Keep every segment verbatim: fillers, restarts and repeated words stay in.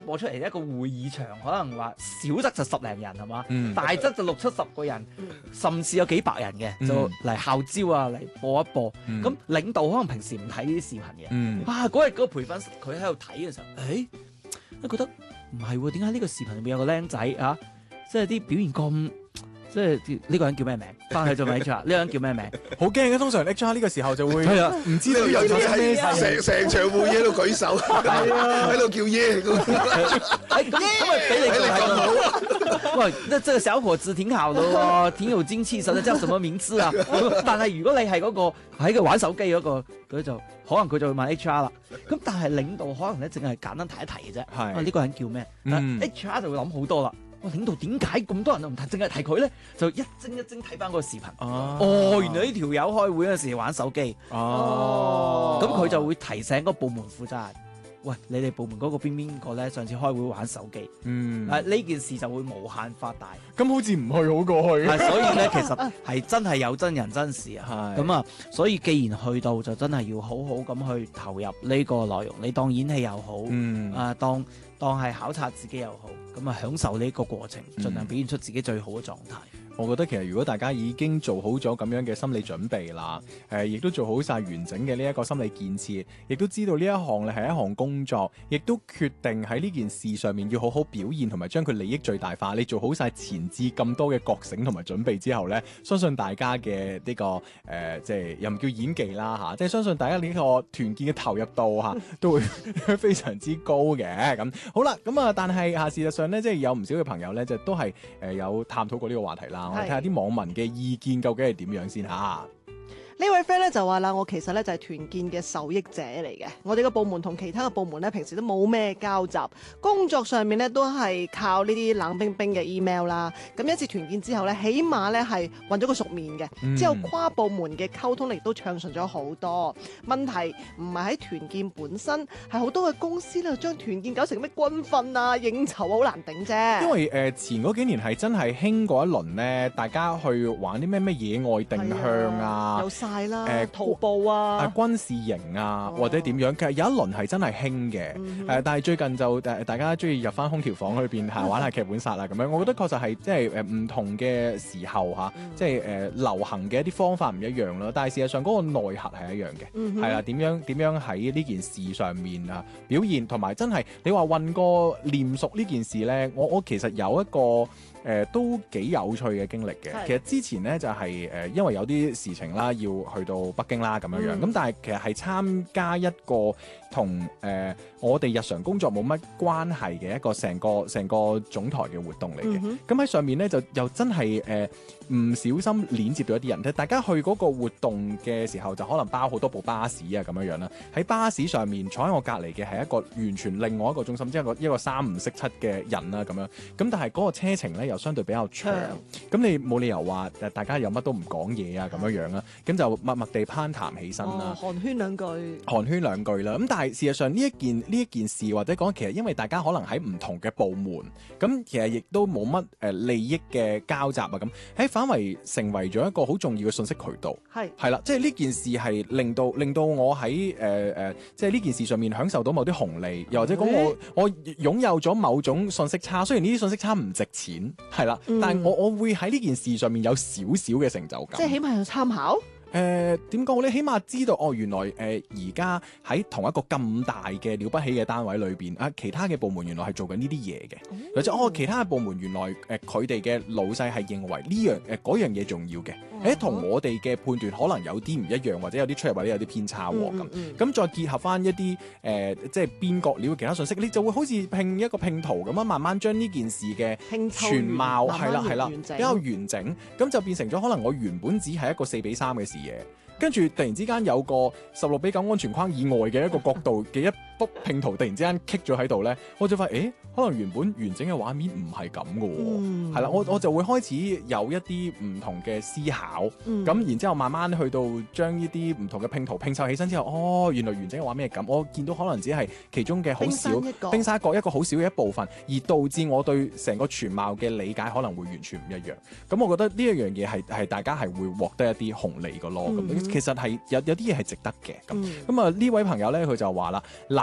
播出嚟一個會議場，可能話少則就十零人係嘛， 嗯大則就六七十個人，甚至有幾百人嘅，就嚟號召啊，嚟播一播。咁、 嗯領導可能平時唔睇呢啲視頻嘅， 嗯哇！嗰日嗰個培訓佢喺度睇嘅時候，誒，都覺得唔係喎，點解呢個視頻入面有個僆仔啊，即係啲表現咁，即係呢個人叫咩名？翻去做咪住啊？呢個人叫咩名？ 好驚嘅，通常 H R 呢個時候就會係啊唔知道有發生咩事。 成成場會議喺度舉手，喺度叫耶咁。 哎，咁咁咪俾你睇你咁講好， 喂，那這個小伙子挺好的喎，挺有精氣神的，叫什麼名字啊？但係如果你係嗰個喺度玩手機嗰個，佢就可能佢就會問 H R 啦。咁但係領導可能咧，淨係簡單提一提嘅啫。 係啊呢個人叫咩？但嗯 H R 就會諗好多啦。哇！領導點解咁多人都唔提，淨係提佢咧？就一精一精睇翻嗰個視頻。 哦哦，原來呢條友開會嗰陣時玩手機。 哦， 咁佢就會提醒嗰個部門負責人，喂，你哋部門嗰個邊邊個咧，上次開會玩手機。 嗯， 啊！呢件事就會無限發大。 咁好似唔去好過去。 係，所以咧，其實係真係有真人真事啊。 係咁啊，所以既然去到，就真係要好好咁去投入呢個內容。你當演戲又好， 嗯啊，當當係考察自己又好，咁啊，享受呢個過程， 嗯盡量表現出自己最好嘅狀態。 我覺得其實如果大家已經做好咗咁樣嘅心理準備啦，誒、呃，亦都做好晒完整嘅呢一個心理建設，亦都知道呢一項咧係一項工作，亦都決定喺呢件事上面要好好表現同埋將佢利益最大化。你做好晒前置咁多嘅覺醒同埋準備之後呢，相信大家嘅呢、這個誒、呃，即係又唔叫演技啦嚇，即係相信大家呢個團建嘅投入度嚇都會非常之高嘅。咁好啦，咁啊，但係啊，事實上呢，即係有唔少嘅朋友呢，就都係誒有探討過呢個話題啦。我哋睇下啲網民嘅意見究竟係點樣先嚇。 呢位 friend 咧就話啦，我其實咧就係團建嘅受益者嚟嘅。我哋個部門同其他嘅部門咧，平時都冇咩交集，工作上面咧都係靠呢啲冷冰冰嘅 email 啦。咁一次團建之後咧，起碼咧係混咗個熟面嘅， 嗯之後跨部門嘅溝通力都暢順咗好多。問題唔係喺團建本身，係好多嘅公司咧將團建搞成咩軍訓啊、應酬啊，好難頂啫。 因為誒、呃、前嗰幾年係真係興過一輪咧，大家去玩啲咩咩野外定向啊， 有晒啦， 誒徒步啊， 啊軍事營啊，或者點樣，其實有一輪係真係興嘅。誒、 嗯呃，但係最近就誒、呃、大家中意入翻空調房裏邊係玩下劇本殺啦咁樣。我覺得確實係即係誒唔同嘅時候嚇， 嗯即係誒、呃、流行嘅一啲方法唔一樣咯。但係事實上嗰個內核係一樣嘅， 嗯哼係啦、點樣點樣喺呢件事上面啊表現，同埋真係你話混過練熟呢件事咧，我我其實有一個。誒、呃、都幾有趣嘅經歷嘅。 係其實之前呢，就係、是、誒、呃，因為有啲事情啦，要去到北京啦咁樣樣。咁、 嗯、 但係其實係參加一個同誒、呃、我哋日常工作冇乜關係嘅一個成個成個總台嘅活動嚟嘅。咁喺、 嗯、哼上面呢，就又真係誒唔小心鏈接到一啲人。大家去嗰個活動嘅時候，就可能包好多部巴士啊咁樣樣啦。喺巴士上面坐喺我隔離嘅係一個完全另外一個中心，即係一個一個三唔識七嘅人啦咁樣。咁但係嗰個車程呢，又相對比較長，咁你冇理由話誒大家有乜都唔講嘢啊咁樣樣啦，咁就默默地攀談起身啦， 哦、寒暄兩句， 寒暄兩句啦。咁但係事實上呢一件呢一件事或者講其實因為大家可能喺唔同嘅部門，咁其實亦都冇乜誒利益嘅交集啊，咁喺反為成為咗一個好重要嘅信息渠道， 係係啦，即係呢件事係令到令到我喺誒誒即係呢件事上面享受到某啲紅利，又或者講我我擁有咗某種信息差，雖然呢啲信息差唔值錢，係啦。 嗯、 但係我我會喺呢件事上面有少少嘅成就感， 即係起碼有參考。 誒點講？你起碼知道哦，原來誒而家喺同一個咁大嘅了不起嘅單位裏邊啊，其他嘅部門原來係做緊呢啲嘢嘅，或者、嗯、哦其他嘅部門原來誒佢哋嘅老細係認為呢樣誒嗰樣嘢重要嘅，誒同、嗯、我哋嘅判斷可能有啲唔一樣，或者有啲出入或者有啲偏差喎咁。咁、嗯嗯、再結合翻一啲誒、呃、即係邊角料嘅其他信息，你就會好似拼一個拼圖咁樣，慢慢將呢件事嘅全貌係啦係啦比較完整，咁就變成咗可能我原本只係一個四比三嘅視野。跟住突然之間有個十六比九安全框以外嘅一個角度嘅一幅拼圖，突然之間棘咗喺度咧，我就發現，誒，可能原本完整嘅畫面唔係咁嘅喎，係啦、嗯，我我就會開始有一啲唔同嘅思考，咁、嗯、然之後慢慢去到將呢啲唔同嘅拼圖拼湊起身之後，哦，原來完整嘅畫面係咁，我見到可能只係其中嘅好少冰沙角一個好少嘅一部分，而導致我對成個全貌嘅理解可能會完全唔一樣。咁我覺得呢一樣嘢係係大家係會獲得一啲紅利嘅咯。咁、嗯、其實係有有啲嘢係值得嘅。咁咁啊呢位朋友咧佢就話啦，嗱。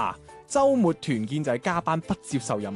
週末團建就係加班不接受任